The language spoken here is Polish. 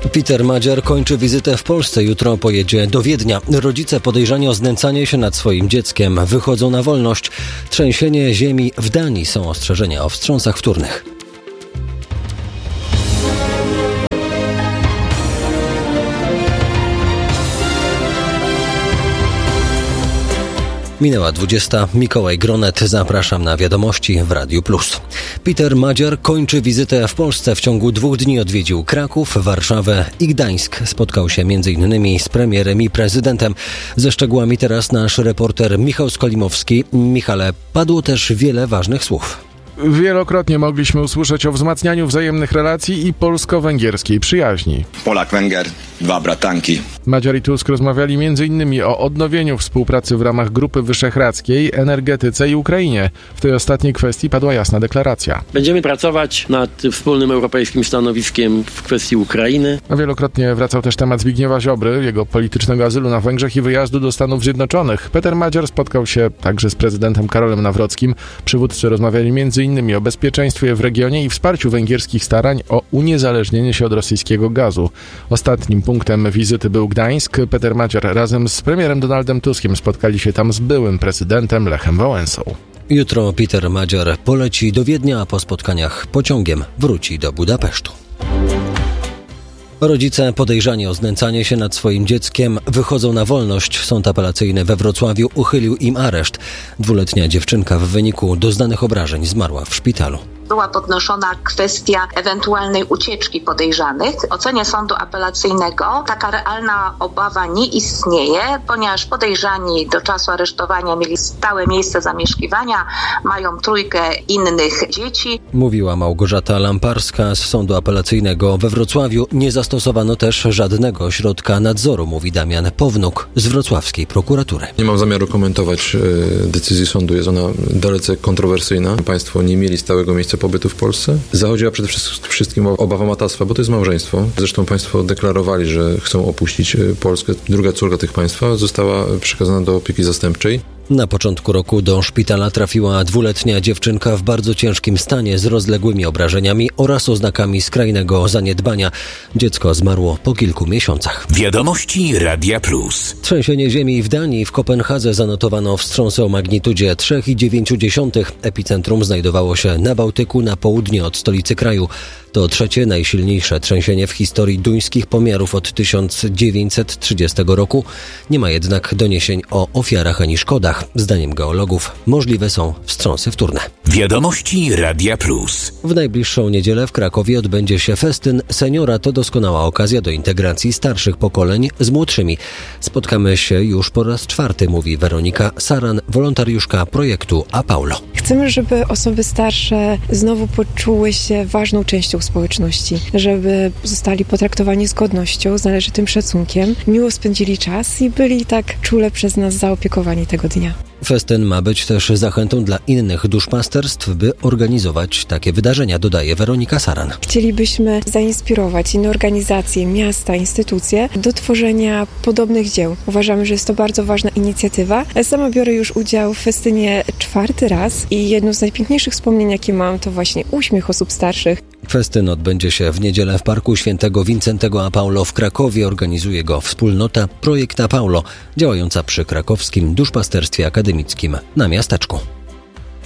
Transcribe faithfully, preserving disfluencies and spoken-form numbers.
Peter Madziar kończy wizytę w Polsce. Jutro pojedzie do Wiednia. Rodzice podejrzani o znęcanie się nad swoim dzieckiem wychodzą na wolność. Trzęsienie ziemi w Danii. Są ostrzeżenia o wstrząsach wtórnych. Minęła dwudziesta. Mikołaj Gronet. Zapraszam na wiadomości w Radiu Plus. Peter Madziar kończy wizytę w Polsce. W ciągu dwóch dni odwiedził Kraków, Warszawę i Gdańsk. Spotkał się między innymi z premierem i prezydentem. Ze szczegółami teraz nasz reporter Michał Skolimowski. Michale, padło też wiele ważnych słów. Wielokrotnie mogliśmy usłyszeć o wzmacnianiu wzajemnych relacji i polsko-węgierskiej przyjaźni. Polak-Węgier, dwa bratanki. Madziar i Tusk rozmawiali między innymi o odnowieniu współpracy w ramach Grupy Wyszehradzkiej, energetyce i Ukrainie. W tej ostatniej kwestii padła jasna deklaracja. Będziemy pracować nad wspólnym europejskim stanowiskiem w kwestii Ukrainy. A wielokrotnie wracał też temat Zbigniewa Ziobry, jego politycznego azylu na Węgrzech i wyjazdu do Stanów Zjednoczonych. Peter Madziar spotkał się także z prezydentem Karolem Nawrockim. Przywódcy rozmawiali między innymi o bezpieczeństwie w regionie i wsparciu węgierskich starań o uniezależnienie się od rosyjskiego gazu. Ostatnim punktem wizyty był Gdańsk. Peter Madziar razem z premierem Donaldem Tuskiem spotkali się tam z byłym prezydentem Lechem Wałęsą. Jutro Peter Madziar poleci do Wiednia, a po spotkaniach pociągiem wróci do Budapesztu. Rodzice podejrzani o znęcanie się nad swoim dzieckiem wychodzą na wolność. Sąd apelacyjny we Wrocławiu uchylił im areszt. Dwuletnia dziewczynka w wyniku doznanych obrażeń zmarła w szpitalu. Była podnoszona kwestia ewentualnej ucieczki podejrzanych. W ocenie sądu apelacyjnego taka realna obawa nie istnieje, ponieważ podejrzani do czasu aresztowania mieli stałe miejsce zamieszkiwania, mają trójkę innych dzieci. Mówiła Małgorzata Lamparska z sądu apelacyjnego we Wrocławiu. Nie zastosowano też żadnego środka nadzoru, mówi Damian Pownuk z wrocławskiej prokuratury. Nie mam zamiaru komentować decyzji sądu, jest ona dalece kontrowersyjna. Państwo nie mieli stałego miejsca pobytu w Polsce. Zachodziła przede wszystkim o obawa matactwa, bo to jest małżeństwo. Zresztą państwo deklarowali, że chcą opuścić Polskę. Druga córka tych państwa została przekazana do opieki zastępczej. Na początku roku do szpitala trafiła dwuletnia dziewczynka w bardzo ciężkim stanie z rozległymi obrażeniami oraz oznakami skrajnego zaniedbania. Dziecko zmarło po kilku miesiącach. Wiadomości Radia Plus. Trzęsienie ziemi w Danii. W Kopenhadze zanotowano wstrząsy o magnitudzie trzy przecinek dziewięć. Epicentrum znajdowało się na Bałtyku, na południe od stolicy kraju. To trzecie najsilniejsze trzęsienie w historii duńskich pomiarów od tysiąc dziewięćset trzydziestego roku. Nie ma jednak doniesień o ofiarach ani szkodach. Zdaniem geologów możliwe są wstrząsy wtórne. Wiadomości Radia Plus. W najbliższą niedzielę w Krakowie odbędzie się festyn Seniora. To doskonała okazja do integracji starszych pokoleń z młodszymi. Spotkamy się już po raz czwarty, mówi Weronika Saran, wolontariuszka projektu Apaulo. Chcemy, żeby osoby starsze znowu poczuły się ważną częścią społeczności, żeby zostali potraktowani z godnością, z należytym szacunkiem, miło spędzili czas i byli tak czule przez nas zaopiekowani tego dnia. Festyn ma być też zachętą dla innych duszpasterstw, by organizować takie wydarzenia, dodaje Weronika Saran. Chcielibyśmy zainspirować inne organizacje, miasta, instytucje do tworzenia podobnych dzieł. Uważamy, że jest to bardzo ważna inicjatywa. Sama biorę już udział w festynie czwarty raz i jedno z najpiękniejszych wspomnień, jakie mam, to właśnie uśmiech osób starszych. Festyn odbędzie się w niedzielę w Parku Świętego Wincentego Apaulo w Krakowie. Organizuje go wspólnota Projekt Apaulo, działająca przy krakowskim duszpasterstwie akademickim na Miasteczku.